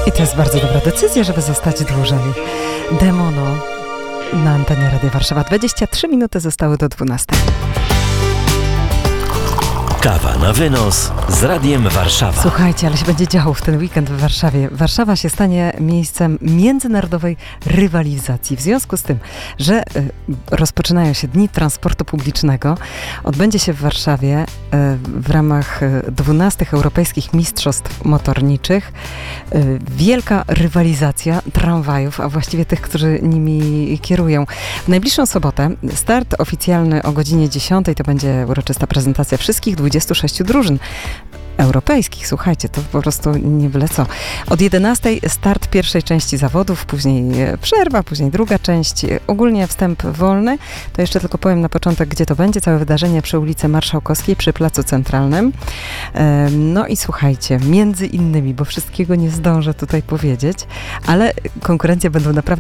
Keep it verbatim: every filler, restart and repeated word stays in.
I to jest bardzo dobra decyzja, żeby zostać dłużej. Demono na antenie Radia Warszawa. dwadzieścia trzy minuty zostały do dwunastej. Kawa na wynos z Radiem Warszawa. Słuchajcie, ale się będzie działo w ten weekend w Warszawie. Warszawa się stanie miejscem międzynarodowej rywalizacji. W związku z tym, że y, rozpoczynają się Dni Transportu Publicznego, odbędzie się w Warszawie y, w ramach y, dwunastych Europejskich Mistrzostw Motorniczych y, wielka rywalizacja tramwajów, a właściwie tych, którzy nimi kierują. W najbliższą sobotę start oficjalny o godzinie dziesiątej, to będzie uroczysta prezentacja wszystkich dwudziestu sześciu drużyn europejskich. Słuchajcie, to po prostu nie byle co. Od jedenastej start pierwszej części zawodów, później przerwa, później druga część. Ogólnie wstęp wolny. To jeszcze tylko powiem na początek, gdzie to będzie. Całe wydarzenie przy ulicy Marszałkowskiej, przy Placu Centralnym. No i słuchajcie, między innymi, bo wszystkiego nie zdążę tutaj powiedzieć, ale konkurencje będą naprawdę